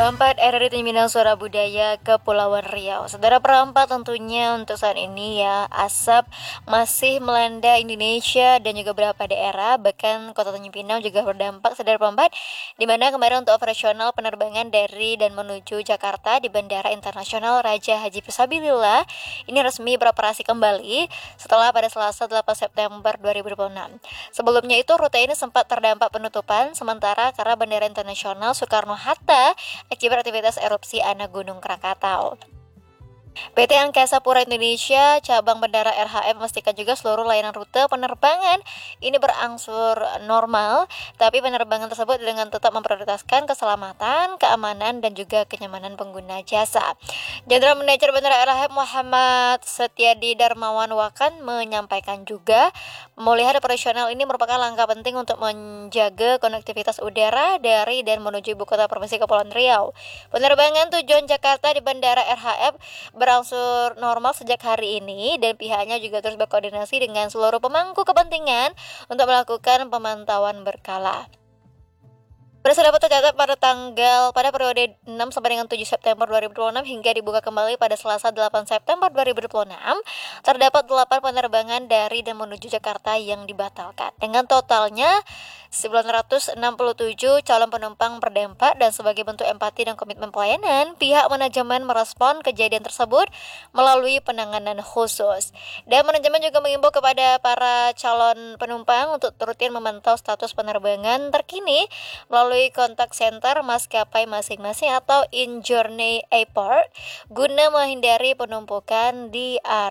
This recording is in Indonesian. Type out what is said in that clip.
Perempat RRI Minang Suara Budaya Kepulauan Riau. Saudara perempat tentunya untuk saat ini ya, asap masih melanda Indonesia dan juga beberapa daerah, bahkan Kota Tanjung Pinang juga berdampak saudara perempat, di mana kemarin untuk operasional penerbangan dari dan menuju Jakarta di Bandara Internasional Raja Haji Fisabilillah ini resmi beroperasi kembali setelah pada Selasa 8 September 2026. Sebelumnya itu rute ini sempat terdampak penutupan sementara karena Bandara Internasional Soekarno-Hatta akibat aktivitas erupsi anak Gunung Krakatau. PT Angkasa Pura Indonesia Cabang Bandara RHM memastikan juga seluruh layanan rute penerbangan ini berangsur normal, tapi penerbangan tersebut dengan tetap memprioritaskan keselamatan, keamanan, dan juga kenyamanan pengguna jasa. Jenderal Manajer Bandara RHM Muhammad Setiadi Darmawan Wakan menyampaikan juga pemulihan operasional ini merupakan langkah penting untuk menjaga konektivitas udara dari dan menuju ibu kota provinsi Kepulauan Riau. Penerbangan tujuan Jakarta di Bandara RHM berangsur normal sejak hari ini dan pihaknya juga terus berkoordinasi dengan seluruh pemangku kepentingan untuk melakukan pemantauan berkala. Saudara tercatat pada periode 6 sampai dengan 7 September 2026 hingga dibuka kembali pada Selasa 8 September 2026, terdapat 8 penerbangan dari dan menuju Jakarta yang dibatalkan. Dengan totalnya 967 calon penumpang berdampak dan sebagai bentuk empati dan komitmen pelayanan, pihak manajemen merespon kejadian tersebut melalui penanganan khusus. Dan manajemen juga mengimbau kepada para calon penumpang untuk rutin memantau status penerbangan terkini melalui kontak center maskapai masing-masing atau in journey airport guna menghindari penumpukan di area